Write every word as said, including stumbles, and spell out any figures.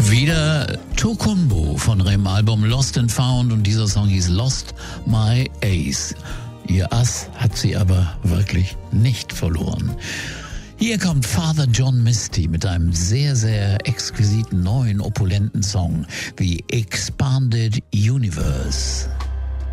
Wieder Tokumbo von ihrem Album Lost and Found und dieser Song hieß Lost My Ace. Ihr Ass hat sie aber wirklich nicht verloren. Hier kommt Father John Misty mit einem sehr, sehr exquisiten, neuen, opulenten Song, The Expanded Universe.